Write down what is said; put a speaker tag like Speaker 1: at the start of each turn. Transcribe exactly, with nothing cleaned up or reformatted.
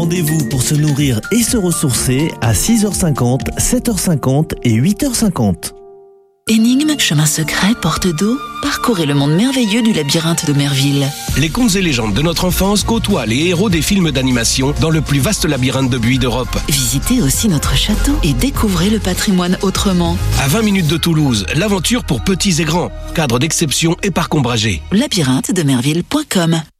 Speaker 1: Rendez-vous pour se nourrir et se ressourcer à six heures cinquante, sept heures cinquante et huit heures cinquante.
Speaker 2: Énigme, chemin secret, porte d'eau, parcourez le monde merveilleux du labyrinthe de Merville.
Speaker 3: Les contes et légendes de notre enfance côtoient les héros des films d'animation dans le plus vaste labyrinthe de buis d'Europe.
Speaker 2: Visitez aussi notre château et découvrez le patrimoine autrement.
Speaker 3: À vingt minutes de Toulouse, l'aventure pour petits et grands. Cadre d'exception et parc ombragé.
Speaker 2: labyrinthe de merville point com